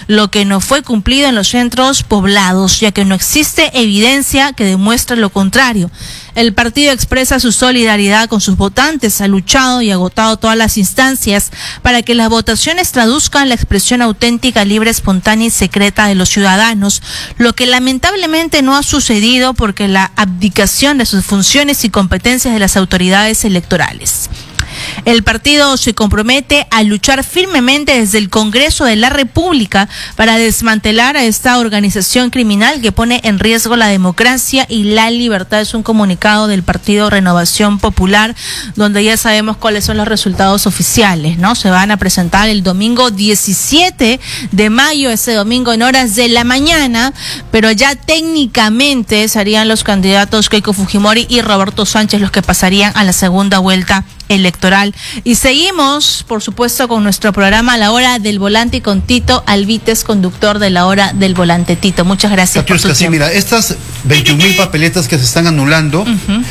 lo que no fue cumplido en los centros poblados, ya que no existe evidencia que demuestre lo contrario. El partido expresa su solidaridad con sus votantes, ha luchado y agotado todas las instancias para que las votaciones traduzcan la expresión auténtica, libre, espontánea y secreta de los ciudadanos, lo que lamentablemente no ha sucedido porque la abdicación de sus funciones y competencias de las autoridades electorales. El partido se compromete a luchar firmemente desde el Congreso de la República para desmantelar a esta organización criminal que pone en riesgo la democracia y la libertad. Es un comunicado del partido Renovación Popular, donde ya sabemos cuáles son los resultados oficiales, ¿no? Se van a presentar el domingo 17 de mayo, ese domingo en horas de la mañana, pero ya técnicamente serían los candidatos Keiko Fujimori y Roberto Sánchez los que pasarían a la segunda vuelta electoral. Y seguimos, por supuesto, con nuestro programa La Hora del Volante con Tito Alvites, conductor de La Hora del Volante. Tito, muchas gracias por tu tiempo. Mira, estas 21,000 papeletas que se están anulando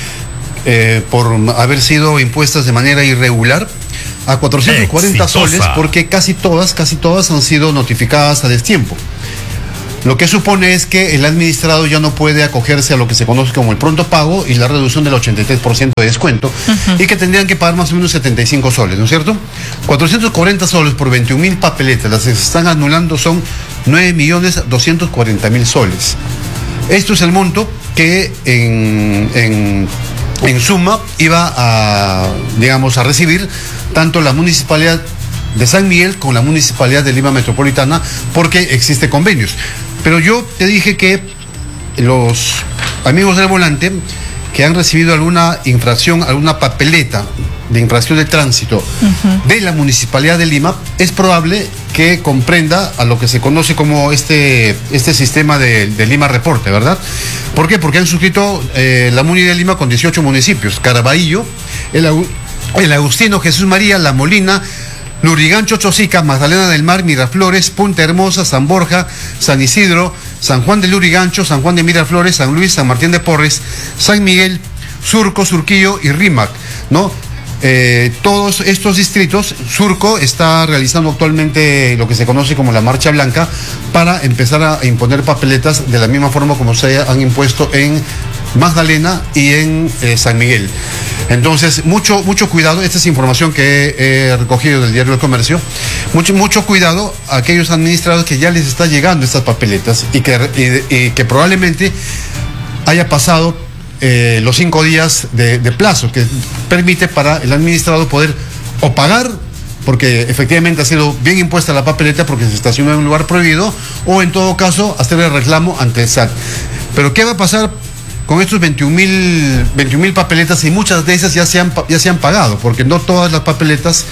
por haber sido impuestas de manera irregular a 440 soles, porque casi todas han sido notificadas a destiempo. Lo que supone es que el administrado ya no puede acogerse a lo que se conoce como el pronto pago y la reducción del 83% de descuento, y que tendrían que pagar más o menos 75 soles, ¿no es cierto? 440 soles por 21,000 papeletas, las que se están anulando son 9.240.000 soles. Esto es el monto que en suma iba a recibir tanto la municipalidad de San Miguel con la municipalidad de Lima Metropolitana, porque existe convenios. Pero yo te dije que los amigos del volante que han recibido alguna infracción, alguna papeleta de infracción de tránsito de la municipalidad de Lima, es probable que comprenda a lo que se conoce como este sistema de Lima Reporte, ¿verdad? ¿Por qué? Porque han suscrito la Muni de Lima con 18 municipios: Caraballo, el Agustino, Jesús María, La Molina, Lurigancho, Chosica, Magdalena del Mar, Miraflores, Punta Hermosa, San Borja, San Isidro, San Juan de Lurigancho, San Juan de Miraflores, San Luis, San Martín de Porres, San Miguel, Surco, Surquillo y Rímac, ¿no? Todos estos distritos, Surco está realizando actualmente lo que se conoce como la Marcha Blanca para empezar a imponer papeletas de la misma forma como se han impuesto en Magdalena y en San Miguel. Entonces, mucho cuidado. Esta es información que he recogido del Diario del Comercio. Mucho cuidado a aquellos administrados que ya les está llegando estas papeletas y que probablemente haya pasado los 5 días de plazo que permite para el administrado poder o pagar, porque efectivamente ha sido bien impuesta la papeleta porque se estacionó en un lugar prohibido, o en todo caso hacer el reclamo ante el SAT. Pero ¿qué va a pasar con estos 21,000 papeletas? Y muchas de esas ya se han pagado, porque no todas las papeletas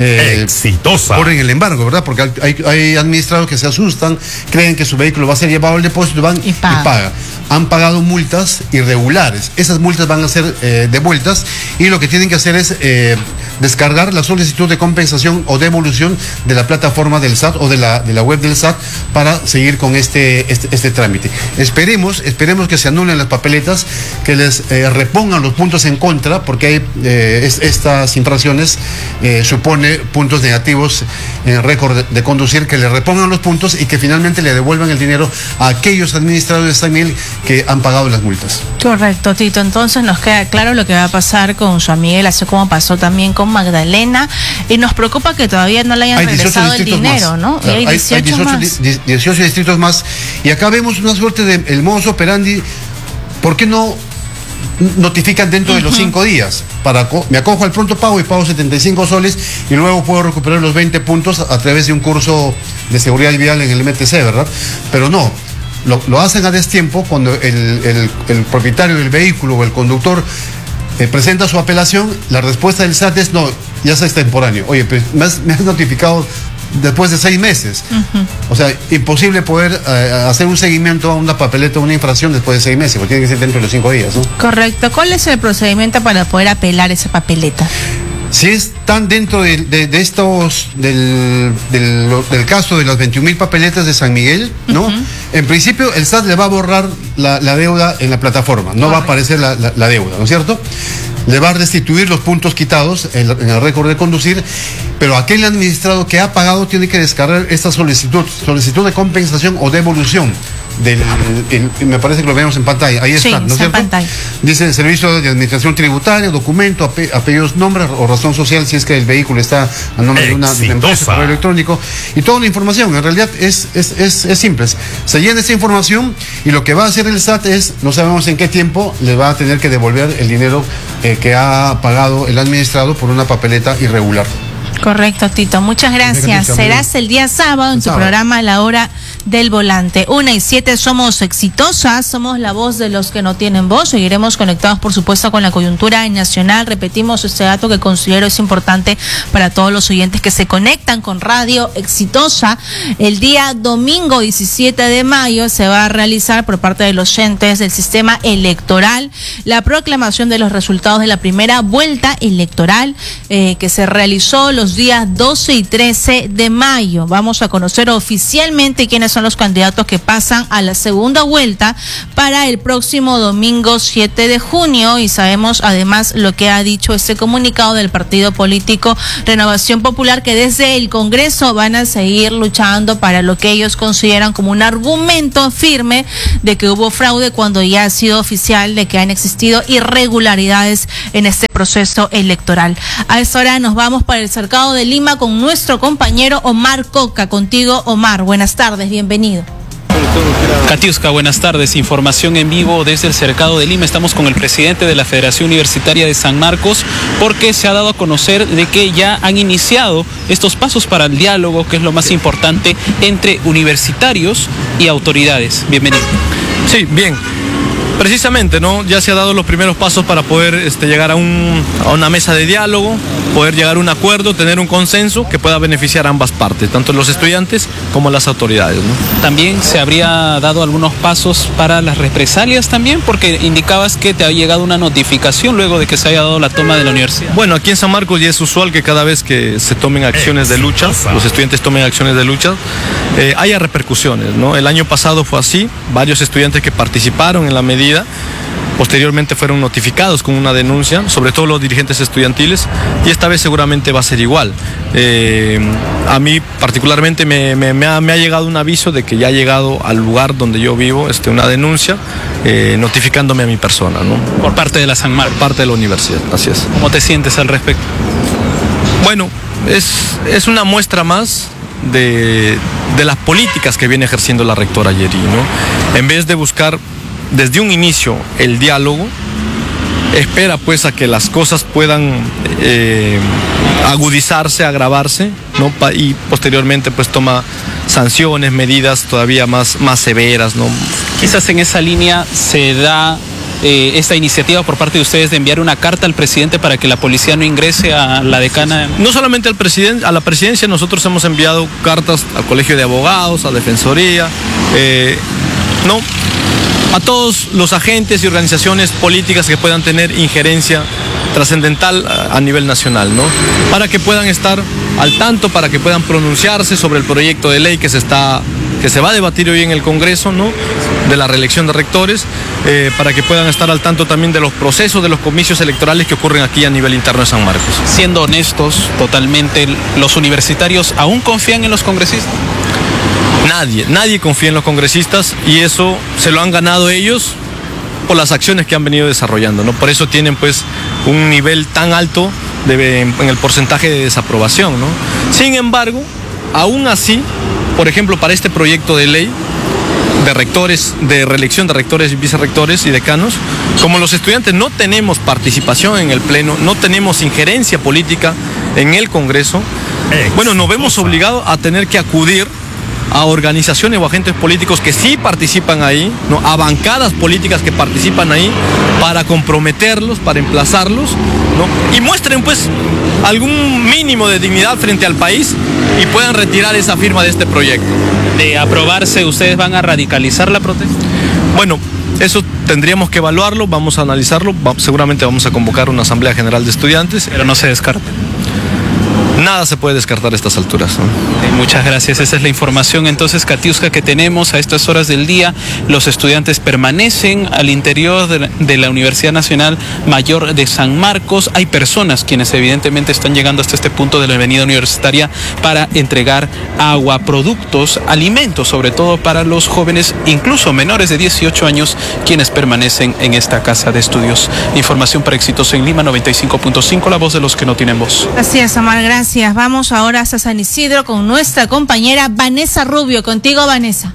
ponen el embargo, ¿verdad? Porque hay administrados que se asustan, creen que su vehículo va a ser llevado al depósito, van y pagan. Han pagado multas irregulares. Esas multas van a ser devueltas, y lo que tienen que hacer es descargar la solicitud de compensación o devolución de la plataforma del SAT o de la web del SAT para seguir con este trámite. Esperemos que se anulen las papeletas, que les repongan los puntos en contra, porque hay estas infracciones supone puntos negativos en récord de conducir, que le repongan los puntos y que finalmente le devuelvan el dinero a aquellos administradores de San Miguel que han pagado las multas. Correcto, Tito. Entonces nos queda claro lo que va a pasar con San Miguel, así como pasó también con Magdalena, y nos preocupa que todavía no le hayan regresado el dinero, más, ¿no? Claro, hay 18 distritos más, y acá vemos una suerte de el modus operandi. ¿Por qué no notifican dentro de los 5 días? Me acojo al pronto pago y pago 75 soles y luego puedo recuperar los 20 puntos a través de un curso de seguridad vial en el MTC, ¿verdad? Pero no, lo hacen a destiempo cuando el propietario del vehículo o el conductor presenta su apelación. La respuesta del SAT es: no, ya es extemporáneo. Oye, pues me has notificado después de 6 meses. O sea, imposible poder hacer un seguimiento a una papeleta o una infracción después de 6 meses, porque tiene que ser dentro de los 5 días, ¿no? Correcto. ¿Cuál es el procedimiento para poder apelar esa papeleta? Si están dentro de estos del caso de las 21,000 papeletas de San Miguel, ¿no? En principio el SAT le va a borrar la deuda en la plataforma, no va a aparecer la deuda, ¿no es cierto? le va a restituir los puntos quitados en el récord de conducir, pero aquel administrado que ha pagado tiene que descargar esta solicitud de compensación o devolución. Me parece que lo vemos en pantalla, ahí está, ¿no es cierto? Dice Servicio de Administración Tributaria, documento, apellidos, nombre o razón social, si es que el vehículo está a nombre de una empresa, correo electrónico, y toda la información. En realidad es simple, se llena esta información y lo que va a hacer el SAT es, no sabemos en qué tiempo, le va a tener que devolver el dinero que ha pagado el administrado por una papeleta irregular. Correcto, Tito. Muchas gracias. Serás el día sábado en tu programa La Hora del Volante. 1:07, somos exitosas, somos la voz de los que no tienen voz. Seguiremos conectados, por supuesto, con la coyuntura nacional. Repetimos este dato que considero es importante para todos los oyentes que se conectan con Radio Exitosa. El día domingo 17 de mayo se va a realizar por parte de los entes del sistema electoral la proclamación de los resultados de la primera vuelta electoral que se realizó los días 12 y 13 de mayo. Vamos a conocer oficialmente quiénes son los candidatos que pasan a la segunda vuelta para el próximo domingo 7 de junio y sabemos además lo que ha dicho este comunicado del partido político Renovación Popular, que desde el Congreso van a seguir luchando para lo que ellos consideran como un argumento firme de que hubo fraude cuando ya ha sido oficial de que han existido irregularidades en este proceso electoral. A esta hora nos vamos para el cercado de Lima con nuestro compañero Omar Coca. Contigo, Omar, buenas tardes, bienvenido. Katiuska, buenas tardes. Información en vivo desde el cercado de Lima. Estamos con el presidente de la Federación Universitaria de San Marcos porque se ha dado a conocer de que ya han iniciado estos pasos para el diálogo, que es lo más importante entre universitarios y autoridades. Bienvenido. Sí, bien. Precisamente, ¿no? Ya se han dado los primeros pasos para poder llegar a una mesa de diálogo, poder llegar a un acuerdo, tener un consenso que pueda beneficiar a ambas partes, tanto los estudiantes como las autoridades, ¿no? También se habría dado algunos pasos para las represalias también, porque indicabas que te ha llegado una notificación luego de que se haya dado la toma de la universidad. Bueno, aquí en San Marcos ya es usual que cada vez que se tomen acciones de lucha, los estudiantes tomen acciones de lucha, haya repercusiones, ¿no? El año pasado fue así, varios estudiantes que participaron en la medida posteriormente fueron notificados con una denuncia, sobre todo los dirigentes estudiantiles, y esta vez seguramente va a ser igual. A mí particularmente me ha llegado un aviso de que ya ha llegado al lugar donde yo vivo una denuncia notificándome a mi persona, ¿no? Por parte de la San Marcos. Por parte de la universidad, así es. ¿Cómo te sientes al respecto? Bueno, es una muestra más de las políticas que viene ejerciendo la rectora Yeri, ¿no? En vez de buscar desde un inicio el diálogo, espera pues a que las cosas puedan agudizarse, agravarse, ¿no? Y posteriormente pues toma sanciones, medidas todavía más severas, ¿no? Quizás en esa línea se da esta iniciativa por parte de ustedes de enviar una carta al presidente para que la policía no ingrese a la decana. No solamente al presidente, a la presidencia nosotros hemos enviado cartas al Colegio de Abogados, a Defensoría, no, a todos los agentes y organizaciones políticas que puedan tener injerencia trascendental a nivel nacional, ¿no? Para que puedan estar al tanto, para que puedan pronunciarse sobre el proyecto de ley que se va a debatir hoy en el Congreso, ¿no? De la reelección de rectores, para que puedan estar al tanto también de los procesos de los comicios electorales que ocurren aquí a nivel interno de San Marcos. Siendo honestos, totalmente, ¿los universitarios aún confían en los congresistas? Nadie confía en los congresistas y eso se lo han ganado ellos por las acciones que han venido desarrollando, ¿no? Por eso tienen pues un nivel tan alto en el porcentaje de desaprobación, ¿no? Sin embargo, aún así, por ejemplo, para este proyecto de ley de rectores, de reelección de rectores y vicerrectores y decanos, como los estudiantes no tenemos participación en el Pleno, no tenemos injerencia política en el Congreso, bueno, nos vemos obligados a tener que acudir a organizaciones o agentes políticos que sí participan ahí, ¿no? A bancadas políticas que participan ahí para comprometerlos, para emplazarlos, ¿no? Y muestren pues algún mínimo de dignidad frente al país y puedan retirar esa firma de este proyecto. De aprobarse, ¿ustedes van a radicalizar la protesta? Bueno, eso tendríamos que evaluarlo, vamos a analizarlo, seguramente vamos a convocar una asamblea general de estudiantes. Pero no se descarta. nada se puede descartar a estas alturas, ¿no? Muchas gracias, esa es la información entonces, Katiuska, que tenemos a estas horas del día. Los estudiantes permanecen al interior de la Universidad Nacional Mayor de San Marcos. Hay personas quienes evidentemente están llegando hasta este punto de la avenida universitaria para entregar agua, productos, alimentos, sobre todo para los jóvenes, incluso menores de 18 años, quienes permanecen en esta casa de estudios. Información para Éxitos en Lima 95.5, la voz de los que no tienen voz. Así es, Amar, gracias. Vamos ahora hasta San Isidro con nuestra compañera Vanessa Rubio. Contigo, Vanessa.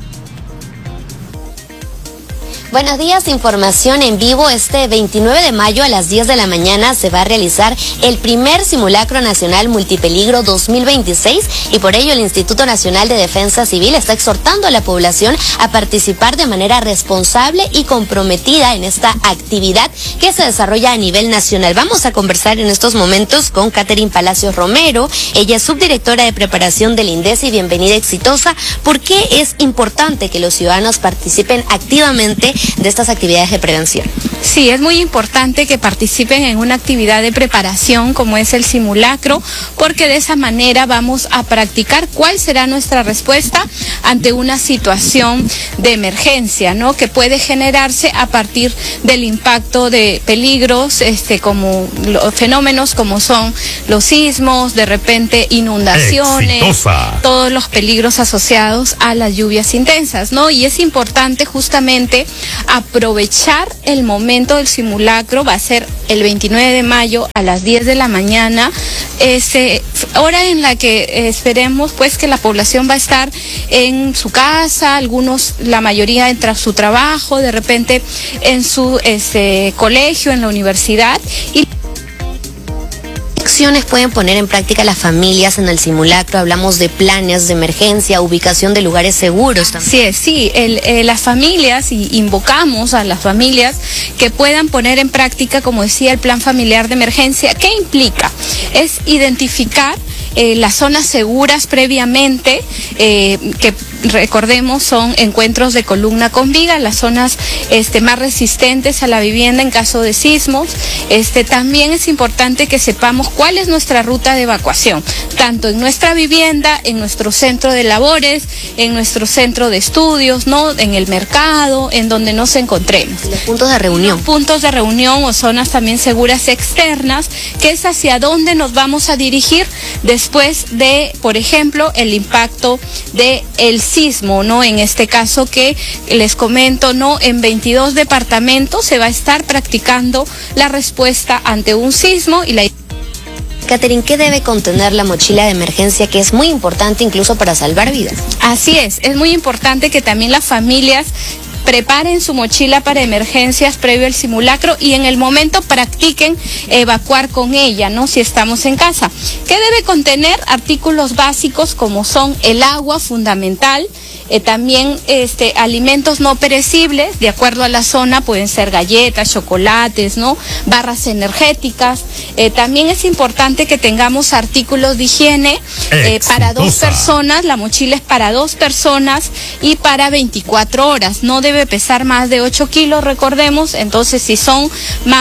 Buenos días, información en vivo. Este 29 de mayo a las 10 de la mañana se va a realizar el primer simulacro nacional multipeligro 2026 y por ello el Instituto Nacional de Defensa Civil está exhortando a la población a participar de manera responsable y comprometida en esta actividad que se desarrolla a nivel nacional. Vamos a conversar en estos momentos con Catherine Palacios Romero. Ella es subdirectora de preparación del INDECI. Bienvenida, exitosa. ¿Por qué es importante que los ciudadanos participen activamente de estas actividades de prevención? Sí, es muy importante que participen en una actividad de preparación como es el simulacro, porque de esa manera vamos a practicar cuál será nuestra respuesta ante una situación de emergencia, ¿no? Que puede generarse a partir del impacto de peligros, como los fenómenos como son los sismos, de repente inundaciones, todos los peligros asociados a las lluvias intensas, ¿no? Y es importante justamente aprovechar el momento del simulacro. Va a ser el 29 de mayo a las 10 de la mañana, hora en la que esperemos pues que la población va a estar en su casa, algunos, la mayoría entra a su trabajo, de repente en su colegio, en la universidad. Y acciones pueden poner en práctica las familias en el simulacro? Hablamos de planes de emergencia, ubicación de lugares seguros también. Sí, las familias, y invocamos a las familias que puedan poner en práctica, como decía, el plan familiar de emergencia. ¿Qué implica? Es identificar las zonas seguras previamente, que recordemos son encuentros de columna con viga, las zonas más resistentes a la vivienda en caso de sismos. También es importante que sepamos cuál es nuestra ruta de evacuación, tanto en nuestra vivienda, en nuestro centro de labores, en nuestro centro de estudios, ¿no? En el mercado, en donde nos encontremos. Los puntos de reunión. Puntos de reunión o zonas también seguras externas, que es hacia dónde nos vamos a dirigir después de, por ejemplo, el impacto del sismo, ¿no? En este caso que les comento, ¿no? En 22 departamentos se va a estar practicando la respuesta ante un sismo y la... Catherine, ¿qué debe contener la mochila de emergencia, que es muy importante incluso para salvar vidas? Así es muy importante que también las familias preparen su mochila para emergencias previo al simulacro y en el momento practiquen evacuar con ella, ¿no? Si estamos en casa. ¿Qué debe contener? Artículos básicos como son el agua, fundamental, también alimentos no perecibles, de acuerdo a la zona, pueden ser galletas, chocolates, ¿no? Barras energéticas. También es importante que tengamos artículos de higiene para 2 personas, la mochila es para 2 personas y para 24 horas, no debe pesar más de 8 kilos, recordemos. Entonces si son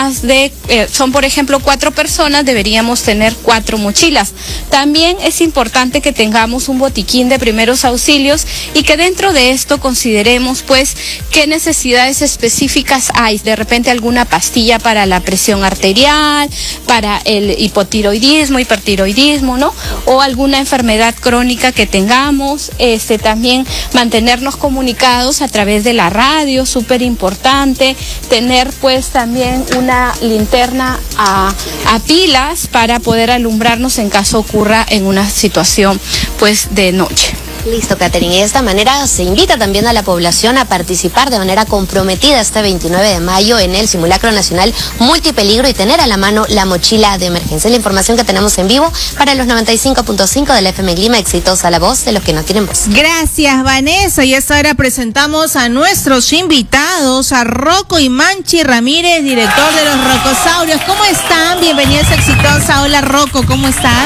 son por ejemplo 4 personas, deberíamos tener 4 mochilas. También es importante que tengamos un botiquín de primeros auxilios y que dentro de esto consideremos pues qué necesidades específicas hay, de repente alguna pastilla para la presión arterial, para el hipertiroidismo, ¿no? O alguna enfermedad crónica que tengamos. También mantenernos comunicados a través de la radio, súper importante, tener pues también una linterna a pilas para poder alumbrarnos en caso ocurra en una situación pues de noche. Listo, Catherine. Y de esta manera se invita también a la población a participar de manera comprometida este 29 de mayo en el simulacro nacional multipeligro y tener a la mano la mochila de emergencia. La información que tenemos en vivo para los 95.5 de la FM Lima, exitosa, la voz de los que no tienen voz. Gracias, Vanessa. Y esta hora presentamos a nuestros invitados, a Rocco y Manchi Ramírez, director de los Rocosaurios. ¿Cómo están? Bienvenidos a Exitosa. Hola, Rocco, ¿cómo estás?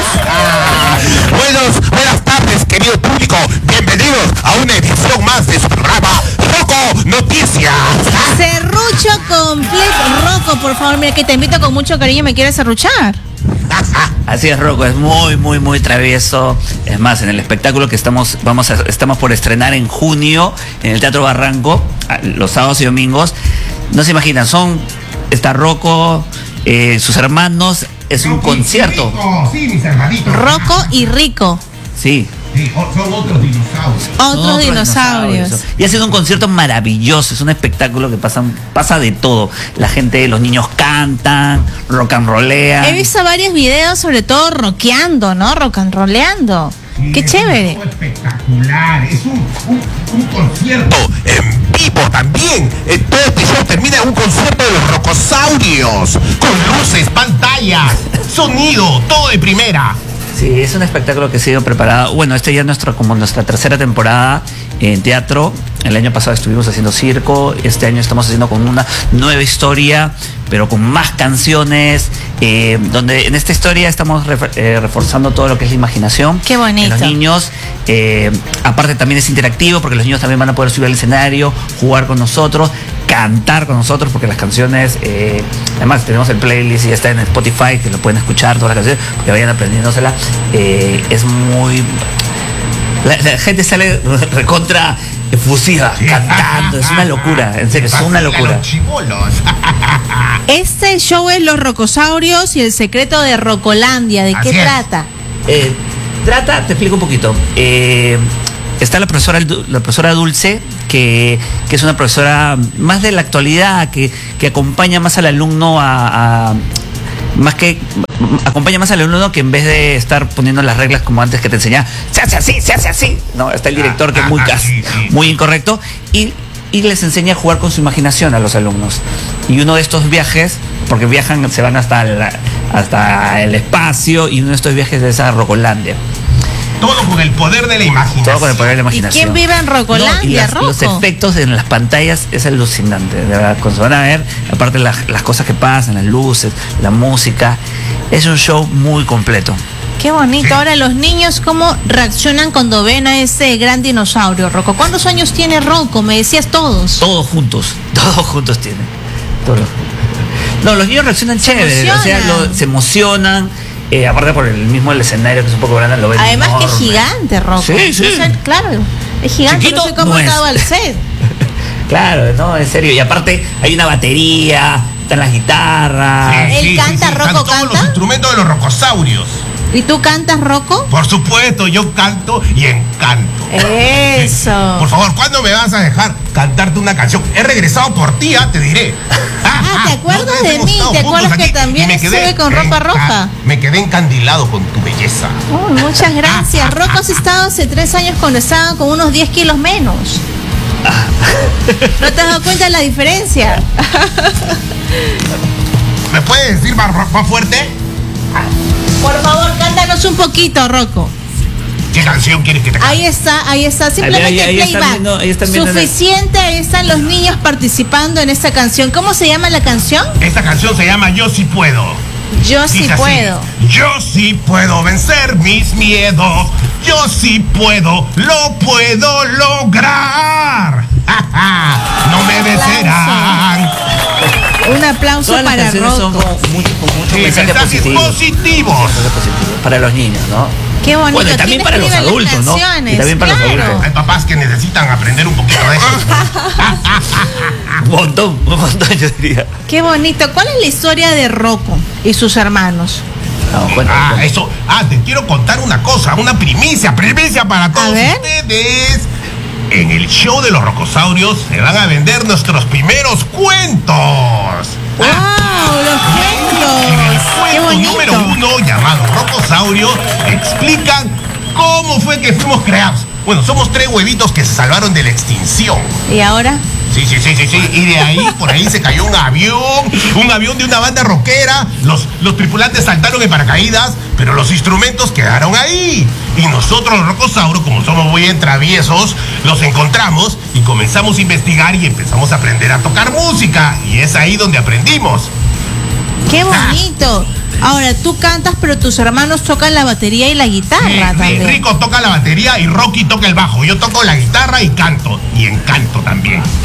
Buenas tardes, querido público. Bienvenidos a una edición más de su programa Rocco Noticias. Serrucho completo. Rocco, por favor, mira que te invito con mucho cariño, me quieres serruchar. Así es, Rocco, es muy travieso. Es más, en el espectáculo que estamos por estrenar en junio en el Teatro Barranco, los sábados y domingos, no se imaginan, está Rocco, sus hermanos, es un concierto. Sí, mis hermanitos. Rocco y Rico. Sí. Sí, son otros dinosaurios. Otros dinosaurios. Y ha sido un concierto maravilloso, es un espectáculo que pasa de todo. La gente, los niños cantan, rock and rollean. He visto varios videos, sobre todo rockeando, ¿no? Rock and rolleando. Sí, Qué chévere. Es espectacular, es un concierto en vivo también. Todo este show termina en un concierto de los rocosaurios, con luces, pantallas, sonido, todo de primera. Sí, es un espectáculo que ha sido preparado. Bueno, este ya es como nuestra tercera temporada en teatro. El año pasado estuvimos haciendo circo. Este año estamos haciendo con una nueva historia, pero con más canciones. Donde en esta historia estamos reforzando todo lo que es la imaginación. Qué bonito. De los niños. Aparte también es interactivo porque los niños también van a poder subir al escenario, jugar con nosotros, cantar con nosotros, porque las canciones, además tenemos el playlist y ya está en Spotify, que lo pueden escuchar todas las canciones, porque vayan aprendiéndosela. Es muy... La gente sale recontra efusiva, cantando, es una locura, en serio, es una locura. Este show es Los Rocosaurios y el secreto de Rocolandia. ¿De qué trata? Te explico un poquito. Está la profesora Dulce, que es una profesora más de la actualidad, que acompaña más al alumno acompaña más al alumno, que en vez de estar poniendo las reglas como antes, que te enseñaba, se hace así. No, está el director que es muy incorrecto, y les enseña a jugar con su imaginación a los alumnos. Y uno de estos viajes, porque se van hasta el espacio, y uno de estos viajes es a Rocolandia. Todo con el poder de la imaginación. Todo con el poder de la imaginación. ¿Y quién vive en Rocolandia, Rocco? Los efectos en las pantallas es alucinante, de verdad. Cuando se van a ver, aparte las cosas que pasan, las luces, la música, es un show muy completo. Qué bonito. Ahora, los niños, ¿cómo reaccionan cuando ven a ese gran dinosaurio, Rocco? ¿Cuántos años tiene Rocco? Me decías todos. Todos juntos tienen. No, los niños reaccionan chévere, o sea, se emocionan. Aparte por el escenario, que es un poco grande, lo ven. Además enorme. que es gigante, Rocco. Sí. O sea, claro, es gigante. Chiquito, no sé cómo no ha es. estado al set. Claro, no, en serio. Y aparte hay una batería, están las guitarras. ¿Él canta, Rocco todos canta? los instrumentos de los rocosaurios. ¿Y tú cantas, Rocco? Por supuesto, yo canto y encanto. Eso. Por favor, ¿cuándo me vas a dejar cantarte una canción? He regresado por ti, te diré. ¿te acuerdas de mí? ¿Te acuerdas que también estuve con Ropa Roja? Me quedé encandilado con tu belleza. Muchas gracias. Rocco has estado hace 3 años cuando estaba con unos 10 kilos menos. ¿No te has dado cuenta de la diferencia? ¿Me puedes decir más fuerte? Por favor, cántanos un poquito, Rocco. ¿Qué canción quieres que te cante? Ahí está, simplemente ahí playback. están viendo Suficiente, ahí están los niños participando en esta canción. ¿Cómo se llama la canción? Esta canción se llama Yo sí puedo. Yo sí puedo. Yo sí puedo vencer mis miedos. Yo sí puedo, lo puedo lograr. No me vencerán. Un aplauso Todas las para canciones son Rocco. con muchos mensajes positivos para los niños, ¿no? Qué bonito. Bueno, y también para los adultos, ¿no? Y también para los adultos. Hay papás que necesitan aprender un poquito de eso. Un montón, yo diría. Qué bonito. ¿Cuál es la historia de Rocco y sus hermanos? Eso. Te quiero contar una cosa, una primicia para todos ustedes. En el show de los rocosaurios se van a vender nuestros primeros cuentos. ¡Wow! ¡Los cuentos! En el ¡Qué cuento bonito! número 1, llamado Rocosaurio, explican cómo fue que fuimos creados. Bueno, somos 3 huevitos que se salvaron de la extinción. ¿Y ahora? Sí. Y de ahí, por ahí se cayó un avión de una banda rockera. Los tripulantes saltaron en paracaídas, pero los instrumentos quedaron ahí. Y nosotros, los rocosauros, como somos muy traviesos, los encontramos y comenzamos a investigar y empezamos a aprender a tocar música. Y es ahí donde aprendimos. ¡Qué bonito! Ahora, tú cantas, pero tus hermanos tocan la batería y la guitarra también. Rico toca la batería y Rocky toca el bajo. Yo toco la guitarra y canto. Y encanto también.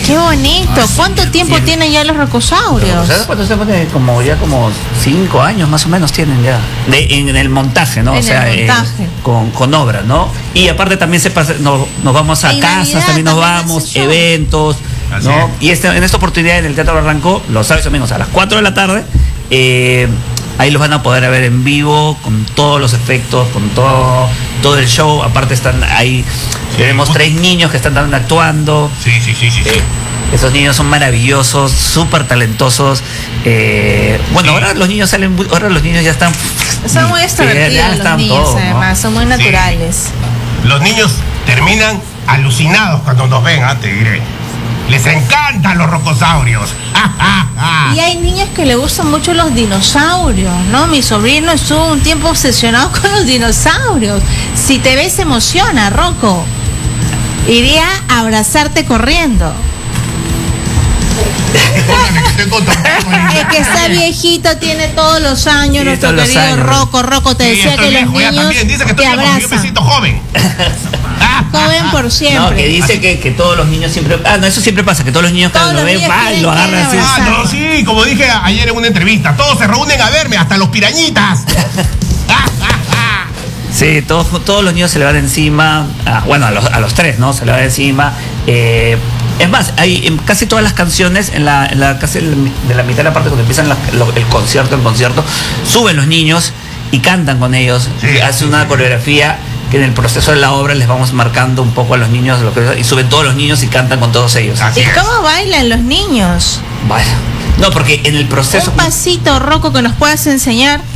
Qué bonito. ¿Cuánto tiempo tienen ya los rocosaurios? ¿Sabes cuánto se pone? Como 5 años más o menos tienen ya. En el montaje, ¿no? En el montaje. Con obra, ¿no? Y aparte también nos vamos a En casas, Navidad también nos también vamos, hacen show. eventos, Así ¿no? es. Y en esta oportunidad en el Teatro Barranco, los sábados y domingos a las 4 de la tarde, ahí los van a poder ver en vivo, con todos los efectos, con todo el show. Aparte están ahí, tenemos 3 niños que están también actuando. Sí. Esos niños son maravillosos, súper talentosos. Bueno, ahora los niños ya están... Son muy ya extrovertidos los están niños, todos, ¿no? además, son muy naturales. Los niños terminan alucinados cuando nos ven, te diré. Les encantan los rocosaurios. Y hay niños que le gustan mucho los dinosaurios, ¿no? Mi sobrino estuvo un tiempo obsesionado con los dinosaurios. Si te ves, se emociona, Rocco. Iría a abrazarte corriendo. Es que está viejito, tiene todos los años, Sí, nuestro todos los querido años. Rocco. Rocco, te Sí, decía estoy que los viejo, ya niños también. Dice que te estoy viejo, yo me abrazan. siento joven. Joven por No, que siempre. dice que todos los niños siempre... Ah, no, eso siempre pasa, que todos los niños Todos cuando lo los ven, niños ¡ay! Lo quieren agarran así. abrazar. No, sí, como dije ayer en una entrevista, todos se reúnen a verme, hasta los pirañitas. Sí, todos los niños se le van encima, bueno, a los 3, ¿no? Se le van encima. Es más, hay en casi todas las canciones, casi de la mitad de la parte cuando empiezan el concierto, suben los niños y cantan con ellos. Sí, y hacen una coreografía que en el proceso de la obra les vamos marcando un poco a los niños, y suben todos los niños y cantan con todos ellos. Así ¿Y es. cómo bailan los niños? Bueno, no, porque en el proceso... Un pasito, Rocco, que nos puedas enseñar.